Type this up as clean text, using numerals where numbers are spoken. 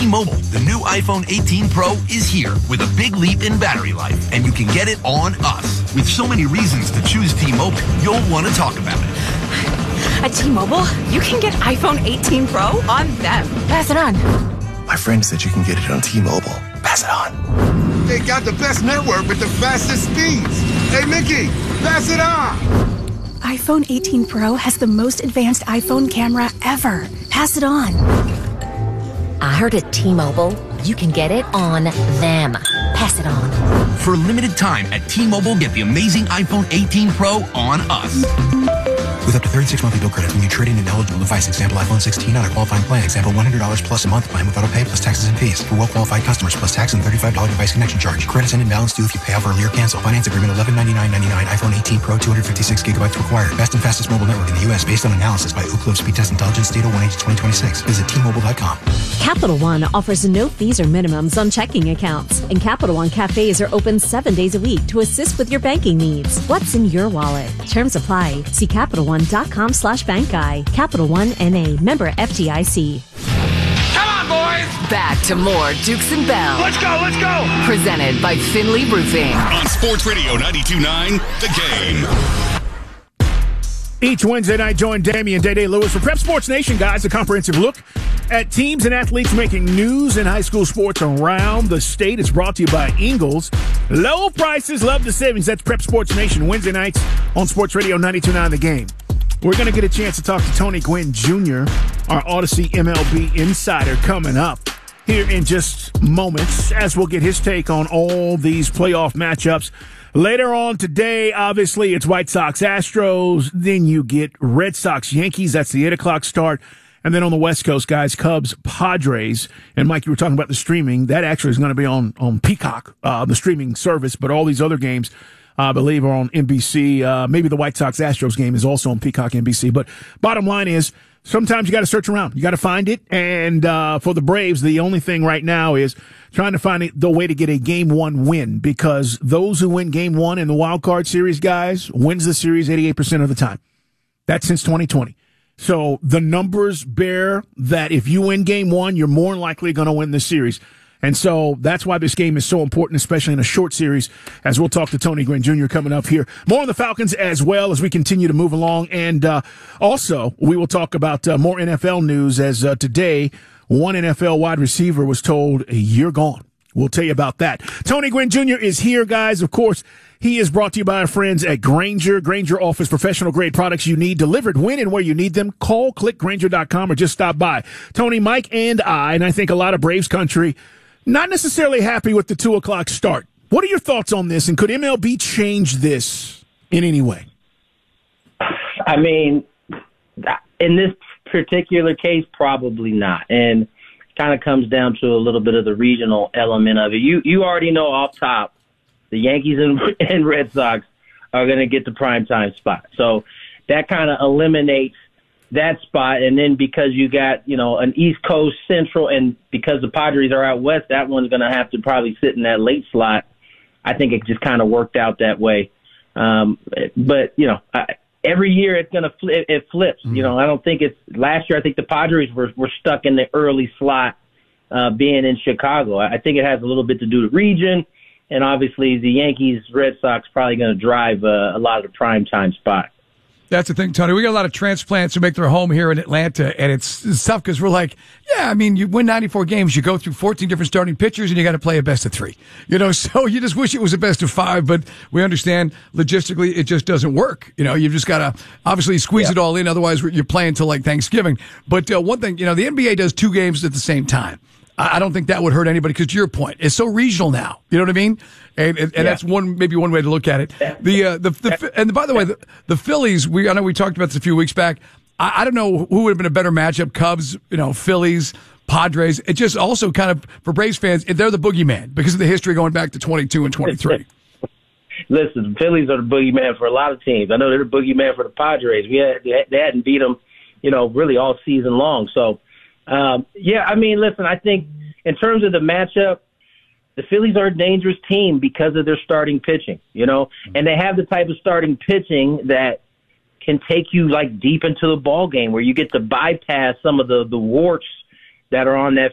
T-Mobile, the new iPhone 18 Pro is here with a big leap in battery life, and you can get it on us. With so many reasons to choose T-Mobile, you'll want to talk about it. At T-Mobile, you can get iPhone 18 Pro on them. Pass it on. My friend said you can get it on T-Mobile. Pass it on. They got the best network with the fastest speeds. Hey, Mickey, pass it on. iPhone 18 Pro has the most advanced iPhone camera ever. Pass it on. I heard at T-Mobile, you can get it on them. Pass it on. For a limited time at T-Mobile, get the amazing iPhone 18 Pro on us. With up to 36 monthly bill credits when you trade in an eligible device. Example, iPhone 16 on a qualifying plan. Example, $100 plus a month plan with auto pay plus taxes and fees. For well-qualified customers plus tax and $35 device connection charge. Credits end and balance due if you pay off early or cancel. Finance agreement $1199.99. iPhone 18 Pro 256 gigabytes required. Best and fastest mobile network in the U.S. based on analysis by Ookla Speed Test Intelligence Data 1H2026. Visit T-Mobile.com. Capital One offers no fees or minimums on checking accounts, and Capital One cafes are open 7 days a week to assist with your banking needs. What's in your wallet? Terms apply. See CapitalOne.com/bank guy. Capital One N.A. Member FDIC. Come on, boys! Back to more Dukes and Bell. Let's go! Presented by Finley Roofing. On Sports Radio 92.9, The Game. Each Wednesday night, join Damian Day Lewis for Prep Sports Nation, guys. A comprehensive look at teams and athletes making news in high school sports around the state. It's brought to you by Ingles. Low prices, love the savings. That's Prep Sports Nation, Wednesday nights on Sports Radio 92.9 The Game. We're going to get a chance to talk to Tony Gwynn Jr., our Odyssey MLB insider, coming up here in just moments, as we'll get his take on all these playoff matchups. Later on today, obviously, it's White Sox, Astros. Then you get Red Sox, Yankees. That's the 8 o'clock start. And then on the West Coast, guys, Cubs, Padres. And Mike, you were talking about the streaming. That actually is going to be on Peacock, the streaming service. But all these other games, I believe, are on NBC. Maybe the White Sox, Astros game is also on Peacock, NBC. But bottom line is, sometimes you got to search around. You got to find it. And for the Braves, the only thing right now is trying to find the way to get a Game 1 win, because those who win Game 1 in the wild card series, guys, wins the series 88% of the time. That's since 2020. So the numbers bear that if you win Game 1, you're more likely going to win the series. And so that's why this game is so important, especially in a short series, as we'll talk to Tony Gwynn Jr. coming up here. More on the Falcons as well as we continue to move along. And also, we will talk about more NFL news, as today, one NFL wide receiver was told, "You're gone." We'll tell you about that. Tony Gwynn Jr. is here, guys. Of course, he is brought to you by our friends at Grainger. Grainger offers professional-grade products you need delivered when and where you need them. Call, click Grainger.com, or just stop by. Tony, Mike, and I think a lot of Braves country, not necessarily happy with the 2 o'clock start. What are your thoughts on this, and could MLB change this in any way? I mean, in this particular case, probably not. And it kind of comes down to a little bit of the regional element of it. You already know off top, the Yankees and Red Sox are going to get the primetime spot. So that kind of eliminates that spot. And then because you got, an East Coast Central, and because the Padres are out west, that one's going to have to probably sit in that late slot. I think it just kind of worked out that way. But every year it's going to it flips. I don't think it's last year. I think the Padres were stuck in the early slot, being in Chicago. I think it has a little bit to do with region, and obviously the Yankees, Red Sox probably going to drive a lot of the primetime spot. That's the thing, Tony. We got a lot of transplants who make their home here in Atlanta, and it's tough because we're like, you win 94 games, you go through 14 different starting pitchers, and you got to play a best of 3. So you just wish it was a best of 5, but we understand logistically it just doesn't work. You've just got to obviously squeeze it all in, otherwise you're playing till like Thanksgiving. But one thing, the NBA does 2 games at the same time. I don't think that would hurt anybody because, to your point, it's so regional now. You know what I mean? And that's maybe one way to look at it. And by the way, the Phillies. I know we talked about this a few weeks back. I don't know who would have been a better matchup: Cubs, Phillies, Padres. It just also kind of, for Braves fans, they're the boogeyman because of the history going back to 22 and 23. Listen, the Phillies are the boogeyman for a lot of teams. I know they're the boogeyman for the Padres. They hadn't beat them, really all season long. So. Listen, I think in terms of the matchup, the Phillies are a dangerous team because of their starting pitching, and they have the type of starting pitching that can take you like deep into the ball game where you get to bypass some of the warts that are on that